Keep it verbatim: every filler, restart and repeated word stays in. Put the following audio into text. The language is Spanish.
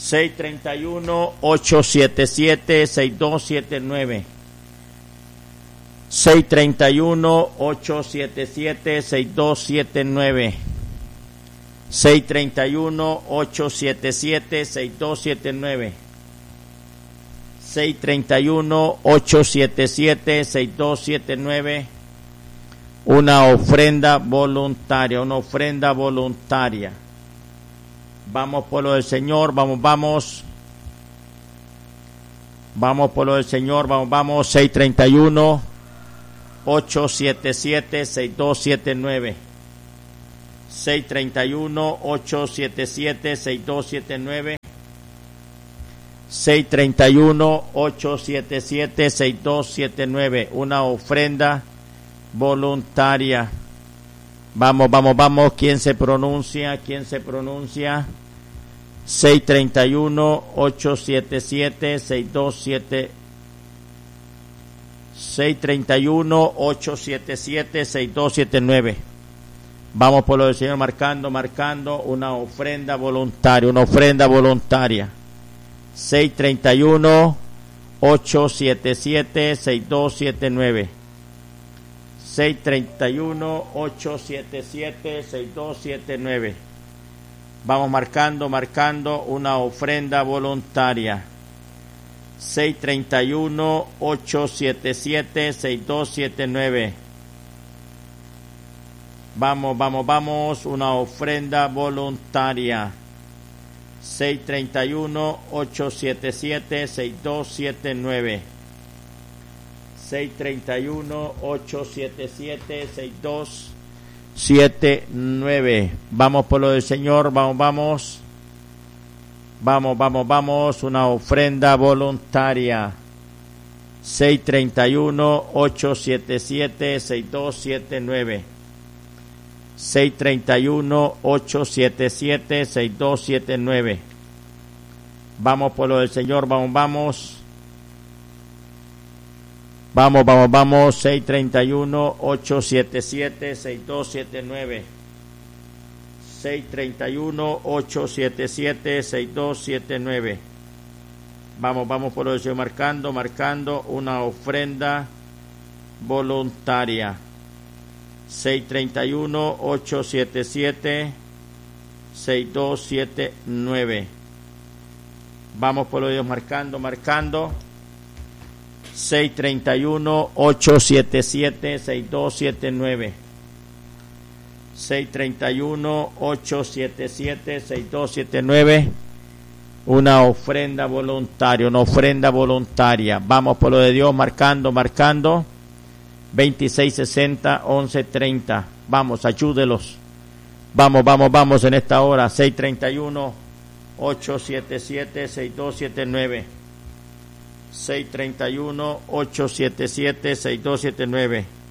seis tres uno, ocho siete siete, seis dos siete nueve. seis tres uno, ocho siete siete, seis dos siete nueve. seis tres uno, ocho siete siete, seis dos siete nueve. seis tres uno, ocho siete siete, seis dos siete nueve. Una ofrenda voluntaria, una ofrenda voluntaria. Vamos por lo del Señor, vamos, vamos. Vamos por lo del Señor, vamos, vamos. seis tres uno, ocho siete siete, seis dos siete nueve. seis tres uno, ocho siete siete, seis dos siete nueve. seis tres uno, ocho siete siete, seis dos siete nueve. Una ofrenda voluntaria. Vamos, vamos, vamos. ¿Quién se pronuncia? ¿Quién se pronuncia? seis tres uno, ocho siete siete, seis dos siete. seis tres uno, ocho siete siete, seis dos siete nueve. Vamos por lo del Señor, marcando, marcando una ofrenda voluntaria, una ofrenda voluntaria. seis tres uno, ocho siete siete, seis dos siete nueve. seis tres uno, ocho siete siete, seis dos siete nueve. Vamos marcando, marcando una ofrenda voluntaria. seis tres uno, ocho siete siete, seis dos siete nueve. Vamos, vamos, vamos, una ofrenda voluntaria. seis tres uno, ocho siete siete, seis dos siete nueve. seis tres uno, ocho siete siete, seis dos siete nueve. Vamos por lo del Señor, vamos, vamos. Vamos, vamos, vamos, una ofrenda voluntaria. seis tres uno, ocho siete siete, seis dos siete nueve. seis tres uno, ocho siete siete, seis dos siete nueve. Vamos por lo del Señor, vamos, vamos. Vamos, vamos, vamos. seis tres uno, ocho siete siete, seis dos siete nueve. seis tres uno, ocho siete siete, seis dos siete nueve. Vamos, vamos por lo del Señor, marcando, marcando una ofrenda voluntaria. seis tres uno, ocho siete siete, seis dos siete nueve. Vamos por lo de Dios, marcando, marcando. seis tres uno, ocho siete siete, seis dos siete nueve. seis tres uno, ocho siete siete, seis dos siete nueve. Una ofrenda voluntaria, una ofrenda voluntaria. Vamos por lo de Dios, marcando, marcando. veintiséis sesenta, once treinta. Vamos, ayúdelos. Vamos, vamos, vamos en esta hora. seis tres uno, ocho siete siete, seis dos siete nueve. seis tres uno, ocho siete siete, seis dos siete nueve.